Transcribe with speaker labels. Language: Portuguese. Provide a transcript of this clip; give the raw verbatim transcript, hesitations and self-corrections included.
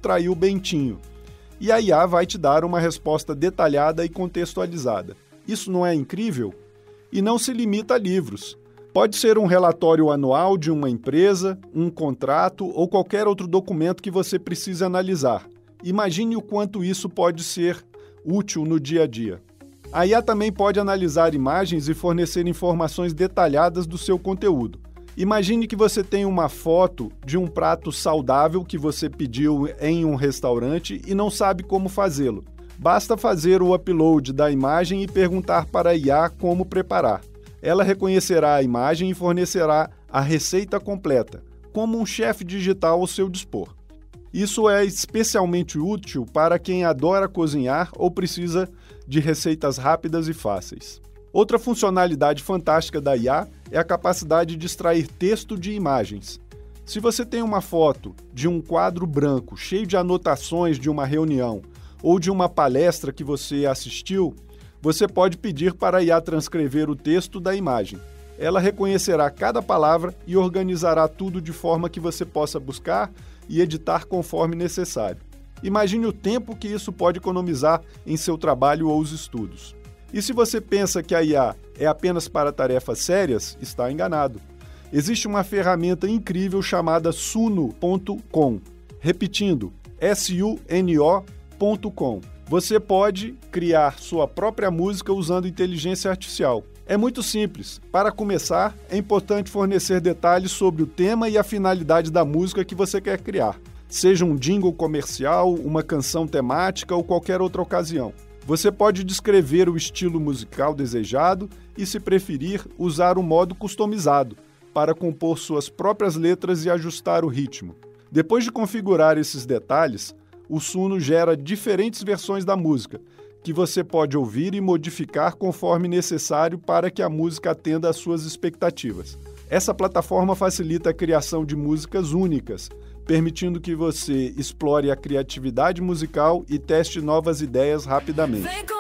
Speaker 1: subtrair o bentinho. E a I A vai te dar uma resposta detalhada e contextualizada. Isso não é incrível? E não se limita a livros. Pode ser um relatório anual de uma empresa, um contrato ou qualquer outro documento que você precise analisar. Imagine o quanto isso pode ser útil no dia a dia. A I A também pode analisar imagens e fornecer informações detalhadas do seu conteúdo. Imagine que você tem uma foto de um prato saudável que você pediu em um restaurante e não sabe como fazê-lo. Basta fazer o upload da imagem e perguntar para a I A como preparar. Ela reconhecerá a imagem e fornecerá a receita completa, como um chefe digital ao seu dispor. Isso é especialmente útil para quem adora cozinhar ou precisa de receitas rápidas e fáceis. Outra funcionalidade fantástica da I A é a capacidade de extrair texto de imagens. Se você tem uma foto de um quadro branco cheio de anotações de uma reunião ou de uma palestra que você assistiu, você pode pedir para a I A transcrever o texto da imagem. Ela reconhecerá cada palavra e organizará tudo de forma que você possa buscar e editar conforme necessário. Imagine o tempo que isso pode economizar em seu trabalho ou os estudos. E se você pensa que a I A é apenas para tarefas sérias, está enganado. Existe uma ferramenta incrível chamada suno ponto com. Repetindo, S U N O ponto com. Você pode criar sua própria música usando inteligência artificial. É muito simples. Para começar, é importante fornecer detalhes sobre o tema e a finalidade da música que você quer criar. Seja um jingle comercial, uma canção temática ou qualquer outra ocasião. Você pode descrever o estilo musical desejado e, se preferir, usar o modo customizado para compor suas próprias letras e ajustar o ritmo. Depois de configurar esses detalhes, o Suno gera diferentes versões da música, que você pode ouvir e modificar conforme necessário para que a música atenda às suas expectativas. Essa plataforma facilita a criação de músicas únicas, permitindo que você explore a criatividade musical e teste novas ideias rapidamente.